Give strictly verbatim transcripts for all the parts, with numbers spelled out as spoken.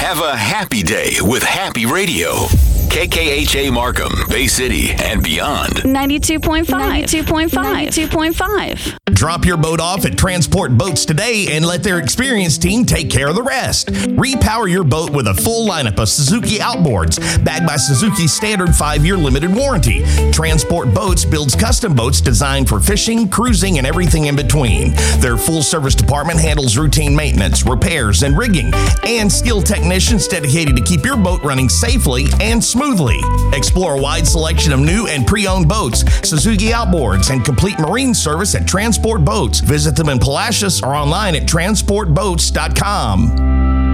Have a happy day with Happy Radio. K K H A Markham, Bay City, and beyond. ninety-two point five. ninety-two point five. ninety-two point five. Drop your boat off at Transport Boats today and let their experienced team take care of the rest. Repower your boat with a full lineup of Suzuki outboards, backed by Suzuki's standard five-year limited warranty. Transport Boats builds custom boats designed for fishing, cruising, and everything in between. Their full-service department handles routine maintenance, repairs, and rigging, and skilled technicians dedicated to keep your boat running safely and smoothly. Explore a wide selection of new and pre-owned boats, Suzuki outboards, and complete marine service at Transport Boats. Visit them in Palacios or online at transport boats dot com.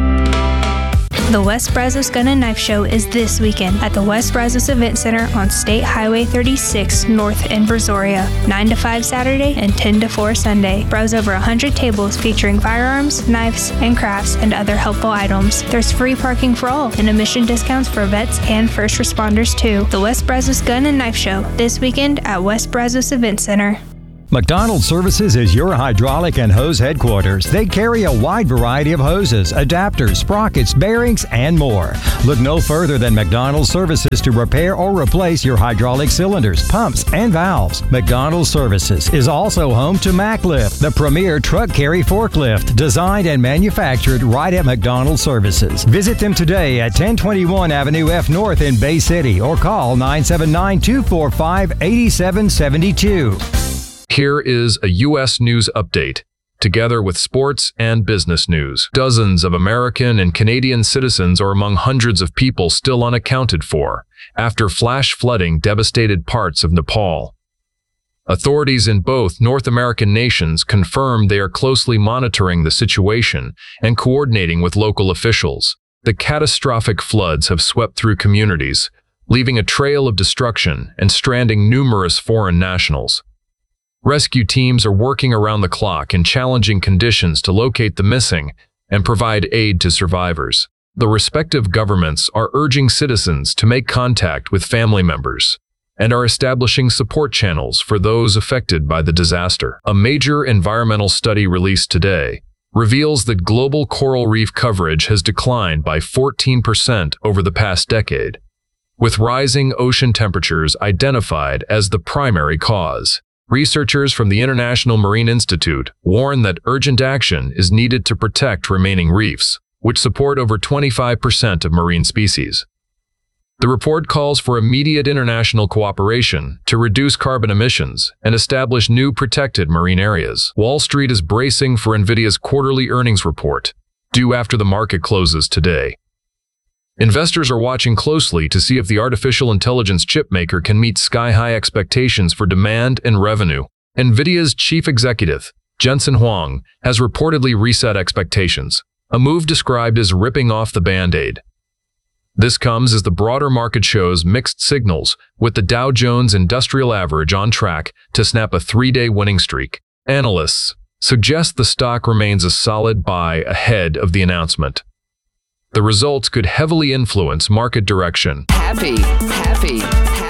The West Brazos Gun and Knife Show is this weekend at the West Brazos Event Center on State Highway thirty-six North in Brazoria, nine to five Saturday and ten to four Sunday. Browse over one hundred tables featuring firearms, knives, and crafts, and other helpful items. There's free parking for all and admission discounts for vets and first responders too. The West Brazos Gun and Knife Show this weekend at West Brazos Event Center. McDonald Services is your hydraulic and hose headquarters. They carry a wide variety of hoses, adapters, sprockets, bearings, and more. Look no further than McDonald Services to repair or replace your hydraulic cylinders, pumps, and valves. McDonald Services is also home to MacLift, the premier truck carry forklift, designed and manufactured right at McDonald Services. Visit them today at ten twenty-one Avenue F North in Bay City or call nine seven nine, two four five, eight seven seven two. Here is a U S news update, together with sports and business news. Dozens of American and Canadian citizens are among hundreds of people still unaccounted for after flash flooding devastated parts of Nepal. Authorities in both North American nations confirmed they are closely monitoring the situation and coordinating with local officials. The catastrophic floods have swept through communities, leaving a trail of destruction and stranding numerous foreign nationals. Rescue teams are working around the clock in challenging conditions to locate the missing and provide aid to survivors. The respective governments are urging citizens to make contact with family members and are establishing support channels for those affected by the disaster. A major environmental study released today reveals that global coral reef coverage has declined by fourteen percent over the past decade, with rising ocean temperatures identified as the primary cause. Researchers from the International Marine Institute warn that urgent action is needed to protect remaining reefs, which support over twenty-five percent of marine species. The report calls for immediate international cooperation to reduce carbon emissions and establish new protected marine areas. Wall Street is bracing for NVIDIA's quarterly earnings report, due after the market closes today. Investors are watching closely to see if the artificial intelligence chipmaker can meet sky-high expectations for demand and revenue. NVIDIA's chief executive, Jensen Huang, has reportedly reset expectations, a move described as ripping off the Band-Aid. This comes as the broader market shows mixed signals, with the Dow Jones Industrial Average on track to snap a three-day winning streak. Analysts suggest the stock remains a solid buy ahead of the announcement. The results could heavily influence market direction. Happy, happy, happy.